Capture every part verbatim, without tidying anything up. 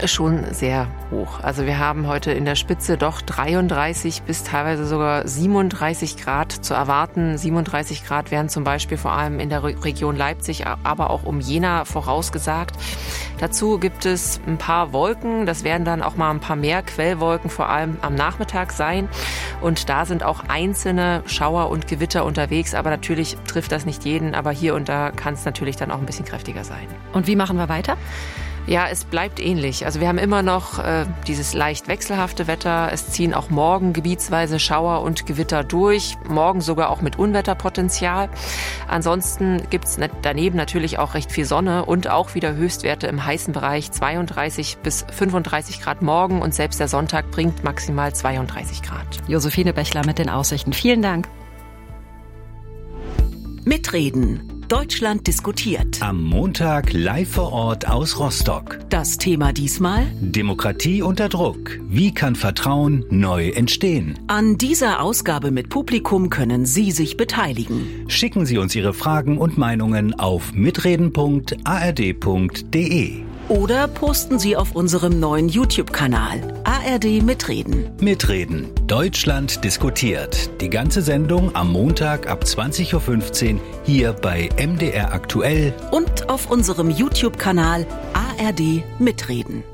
Schon sehr hoch. Also wir haben heute in der Spitze doch dreiunddreißig bis teilweise sogar siebenunddreißig Grad zu erwarten. siebenunddreißig Grad wären zum Beispiel vor allem in der Region Leipzig, aber auch um Jena vorausgesagt. Dazu gibt es ein paar Wolken. Das werden dann auch mal ein paar mehr Quellwolken, vor allem am Nachmittag sein. Und da sind auch einzelne Schauer und Gewitter unterwegs. Aber natürlich trifft das nicht jeden. Aber hier und da kann es natürlich dann auch ein bisschen kräftiger sein. Und wie machen wir weiter? Ja, es bleibt ähnlich. Also wir haben immer noch äh, dieses leicht wechselhafte Wetter. Es ziehen auch morgen gebietsweise Schauer und Gewitter durch. Morgen sogar auch mit Unwetterpotenzial. Ansonsten gibt's daneben natürlich auch recht viel Sonne und auch wieder Höchstwerte im heißen Bereich. zweiunddreißig bis fünfunddreißig Grad morgen und selbst der Sonntag bringt maximal zweiunddreißig Grad. Josephine Bechler mit den Aussichten. Vielen Dank. Mitreden. Deutschland diskutiert. Am Montag live vor Ort aus Rostock. Das Thema diesmal? Demokratie unter Druck. Wie kann Vertrauen neu entstehen? An dieser Ausgabe mit Publikum können Sie sich beteiligen. Schicken Sie uns Ihre Fragen und Meinungen auf mitreden punkt a r d punkt d e. Oder posten Sie auf unserem neuen YouTube-Kanal A R D Mitreden. Mitreden. Deutschland diskutiert. Die ganze Sendung am Montag ab zwanzig Uhr fünfzehn hier bei M D R Aktuell. Und auf unserem YouTube-Kanal A R D Mitreden.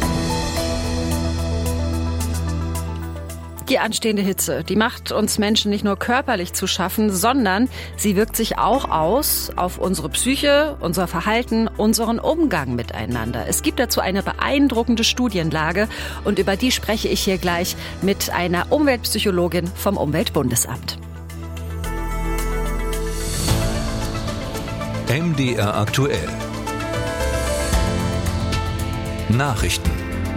Die anstehende Hitze, die macht uns Menschen nicht nur körperlich zu schaffen, sondern sie wirkt sich auch aus auf unsere Psyche, unser Verhalten, unseren Umgang miteinander. Es gibt dazu eine beeindruckende Studienlage und über die spreche ich hier gleich mit einer Umweltpsychologin vom Umweltbundesamt. M D R Aktuell. Nachrichten.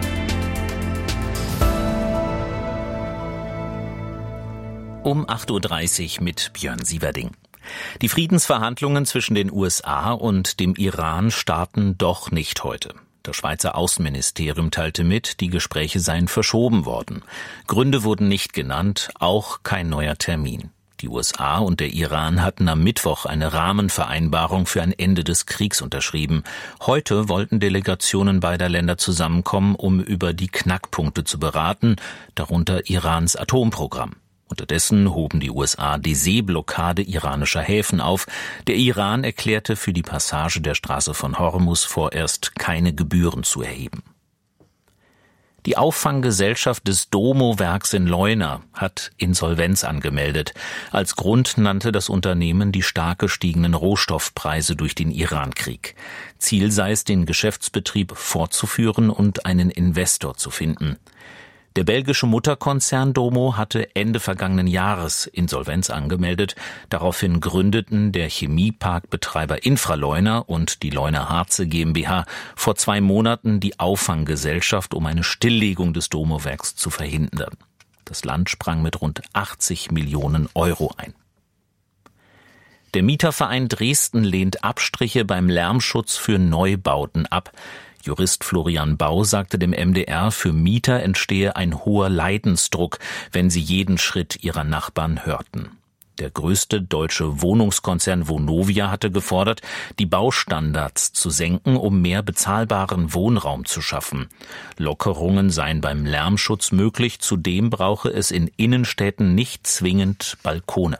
Um acht Uhr dreißig mit Björn Sieverding. Die Friedensverhandlungen zwischen den U S A und dem Iran starten doch nicht heute. Das Schweizer Außenministerium teilte mit, die Gespräche seien verschoben worden. Gründe wurden nicht genannt, auch kein neuer Termin. Die U S A und der Iran hatten am Mittwoch eine Rahmenvereinbarung für ein Ende des Kriegs unterschrieben. Heute wollten Delegationen beider Länder zusammenkommen, um über die Knackpunkte zu beraten, darunter Irans Atomprogramm. Unterdessen hoben die U S A die Seeblockade iranischer Häfen auf. Der Iran erklärte, für die Passage der Straße von Hormuz vorerst keine Gebühren zu erheben. Die Auffanggesellschaft des Domo-Werks in Leuna hat Insolvenz angemeldet. Als Grund nannte das Unternehmen die stark gestiegenen Rohstoffpreise durch den Irankrieg. Ziel sei es, den Geschäftsbetrieb fortzuführen und einen Investor zu finden. Der belgische Mutterkonzern Domo hatte Ende vergangenen Jahres Insolvenz angemeldet. Daraufhin gründeten der Chemieparkbetreiber Infraleuna und die Leuna Harze GmbH vor zwei Monaten die Auffanggesellschaft, um eine Stilllegung des Domo-Werks zu verhindern. Das Land sprang mit rund achtzig Millionen Euro ein. Der Mieterverein Dresden lehnt Abstriche beim Lärmschutz für Neubauten ab. Jurist Florian Bau sagte dem M D R, für Mieter entstehe ein hoher Leidensdruck, wenn sie jeden Schritt ihrer Nachbarn hörten. Der größte deutsche Wohnungskonzern Vonovia hatte gefordert, die Baustandards zu senken, um mehr bezahlbaren Wohnraum zu schaffen. Lockerungen seien beim Lärmschutz möglich, zudem brauche es in Innenstädten nicht zwingend Balkone.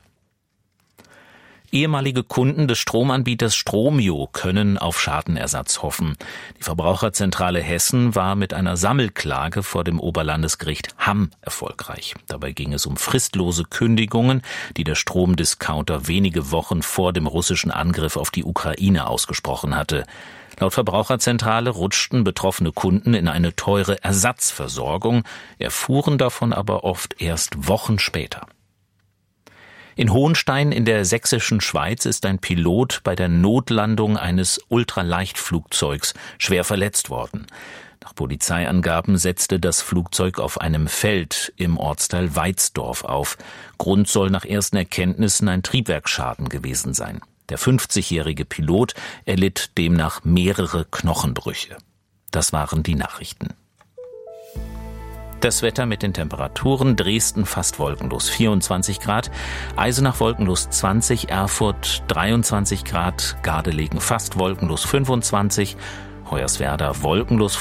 Ehemalige Kunden des Stromanbieters Stromio können auf Schadenersatz hoffen. Die Verbraucherzentrale Hessen war mit einer Sammelklage vor dem Oberlandesgericht Hamm erfolgreich. Dabei ging es um fristlose Kündigungen, die der Stromdiscounter wenige Wochen vor dem russischen Angriff auf die Ukraine ausgesprochen hatte. Laut Verbraucherzentrale rutschten betroffene Kunden in eine teure Ersatzversorgung, erfuhren davon aber oft erst Wochen später. In Hohenstein in der sächsischen Schweiz ist ein Pilot bei der Notlandung eines Ultraleichtflugzeugs schwer verletzt worden. Nach Polizeiangaben setzte das Flugzeug auf einem Feld im Ortsteil Weizdorf auf. Grund soll nach ersten Erkenntnissen ein Triebwerksschaden gewesen sein. Der fünfzigjährige Pilot erlitt demnach mehrere Knochenbrüche. Das waren die Nachrichten. Das Wetter mit den Temperaturen: Dresden fast wolkenlos vierundzwanzig Grad, Eisenach wolkenlos zwanzig, Erfurt dreiundzwanzig Grad, Gardelegen fast wolkenlos fünfundzwanzig, Hoyerswerda wolkenlos